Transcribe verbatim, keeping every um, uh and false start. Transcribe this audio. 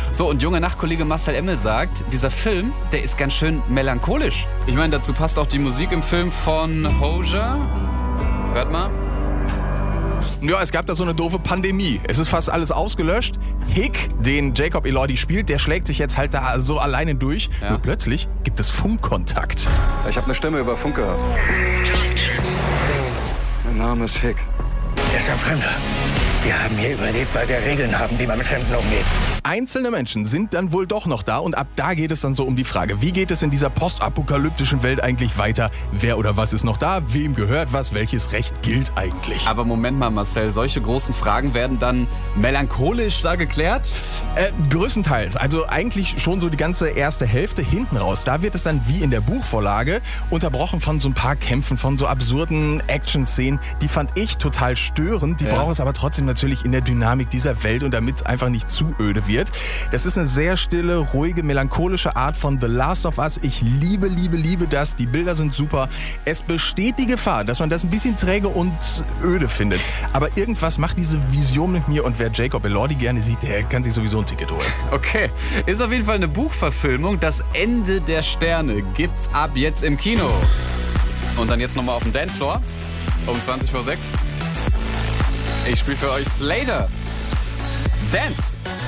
So, und junger Nachtkollege Marcel Emmel sagt, dieser Film, der ist ganz schön melancholisch. Ich meine, dazu passt auch die Musik im Film von Hozier. Hört mal. Ja, es gab da so eine doofe Pandemie. Es ist fast alles ausgelöscht. Hick, den Jacob Elordi spielt, der schlägt sich jetzt halt da so alleine durch. Ja. Nur plötzlich gibt es Funkkontakt. Ich habe eine Stimme über Funk gehört. Mein Name ist Hick. Er ist ein Fremder. Wir haben hier überlebt, weil wir Regeln haben, wie man mit Fremden umgeht. Einzelne Menschen sind dann wohl doch noch da und ab da geht es dann so um die Frage, wie geht es in dieser postapokalyptischen Welt eigentlich weiter? Wer oder was ist noch da? Wem gehört was? Welches Recht gilt eigentlich? Aber Moment mal, Marcel, solche großen Fragen werden dann melancholisch da geklärt? Äh, größtenteils. Also eigentlich schon so die ganze erste Hälfte hinten raus. Da wird es dann wie in der Buchvorlage unterbrochen von so ein paar Kämpfen, von so absurden Action-Szenen. Die fand ich total störend. Die Ja. braucht es aber trotzdem natürlich in der Dynamik dieser Welt und damit einfach nicht zu öde wird. Das ist eine sehr stille, ruhige, melancholische Art von The Last of Us. Ich liebe, liebe, liebe das. Die Bilder sind super. Es besteht die Gefahr, dass man das ein bisschen träge und öde findet. Aber irgendwas macht diese Vision mit mir und wer Jacob Elordi gerne sieht, der kann sich sowieso ein Ticket holen. Okay, ist auf jeden Fall eine Buchverfilmung. Das Ende der Sterne gibt's ab jetzt im Kino. Und dann jetzt nochmal auf dem Dancefloor um zwanzig vor sechs. Ich spiele für euch Slater. Dance.